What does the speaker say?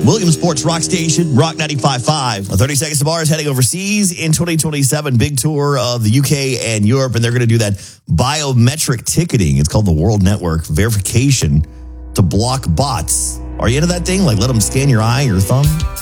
Williamsport's Rock Station, Rock 95.5. 30 Seconds to Mars heading overseas in 2027. Big tour of the UK and Europe, and they're going to do that biometric ticketing. It's called the World Network Verification to block bots. Are you into that thing? Like let them scan your eye, your thumb?